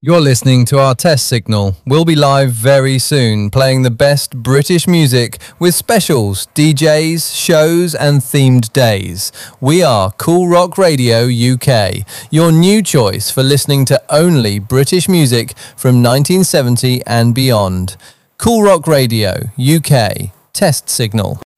You're listening to our test signal. We'll be live very soon, playing the best British music with specials, DJs, shows and themed days. We are Cool Rock Radio UK, your new choice for listening to only British music from 1970 and beyond. Cool Rock Radio UK, test signal.